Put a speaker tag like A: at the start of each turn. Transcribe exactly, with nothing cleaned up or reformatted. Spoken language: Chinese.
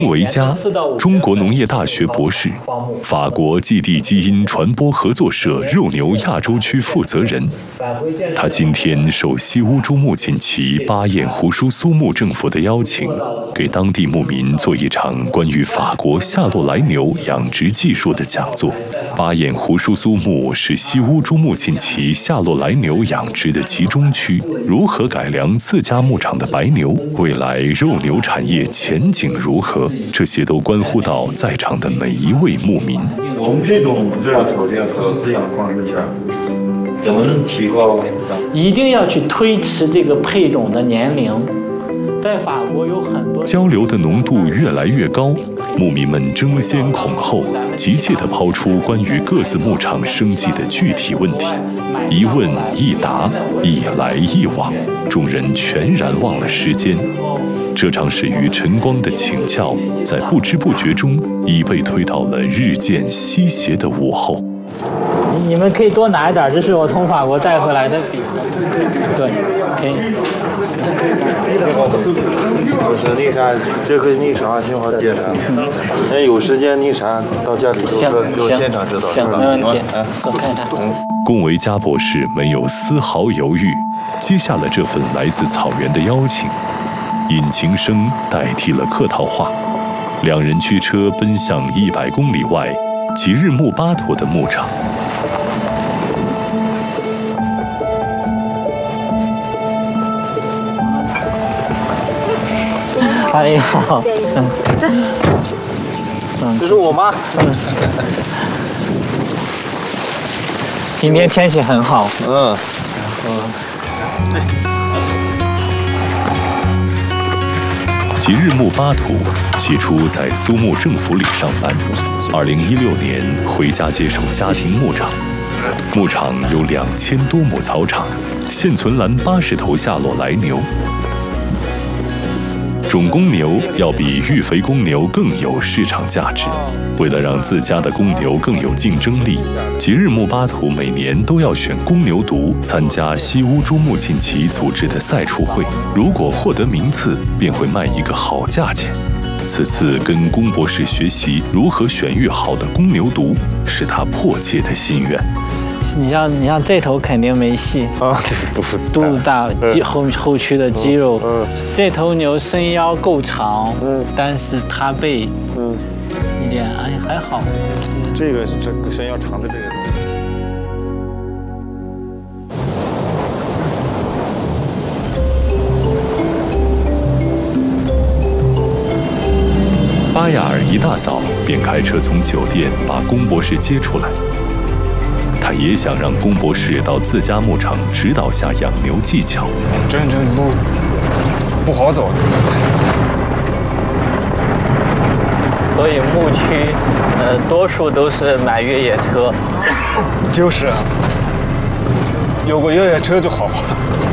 A: 维嘉，中国农业大学博士，法国寄地基因传播合作社肉牛亚洲区负责人。他今天受西乌珠穆沁旗巴彦胡舒苏木政府的邀请，给当地牧民做一场关于法国夏洛莱牛养殖技术的讲座。巴彦胡舒苏木是西乌珠穆沁旗夏洛莱牛养殖的集中区，如何改良自家牧场的白牛，未来肉牛产业前景如何？这些都关乎到在场的每一位牧民。
B: 我们这种自然条件和饲养方式下，怎么能提高？
C: 一定要去推迟这个配种的年龄。在法国有很多
A: 交流的浓度越来越高，牧民们争先恐后，急切地抛出关于各自牧场生计的具体问题，一问一答，一来一往，众人全然忘了时间。这场始于晨光的请教，在不知不觉中已被推到了日渐西斜的午后。
C: 你们可以多拿一点，这是我从法国带回来的笔。对，可以。
B: 我是那啥，这个那啥情况介绍。那有时间那啥到家里就给我现场指导。
C: 行，没问题。嗯，我看看。
A: 龚维嘉博士没有丝毫犹豫，接下了这份来自草原的邀请。引擎声代替了客套话，两人驱车奔向一百公里外吉日木巴图的牧场。
C: 阿姨好，嗯，
B: 这是我妈。
C: 今天天气很好。
B: 嗯。
A: 吉日木巴图起初在苏木政府里上班，二零一六年回家接手家庭牧场。牧场有两千多亩草场，现存栏八十头夏洛莱牛。种公牛要比育肥公牛更有市场价值。为了让自家的公牛更有竞争力，吉日木巴图每年都要选公牛犊参加西乌珠穆沁旗组织的赛畜会，如果获得名次，便会卖一个好价钱。此次跟龚博士学习如何选育好的公牛犊，是他迫切的心愿。
C: 你像你像这头肯定没戏
B: 啊，肚子
C: 肚子大，肌后后区的肌肉。嗯，这头牛身腰够长，嗯，但是它背，嗯，一点哎还好，就是
B: 这个是这个身腰长的这个。
A: 巴亚尔一大早便开车从酒店把龚博士接出来。他也想让龚博士到自家牧场指导下养牛技巧。
D: 这这路不好走。
C: 所以牧区，呃，多数都是买越野车。
D: 就是啊，有个越野车就好。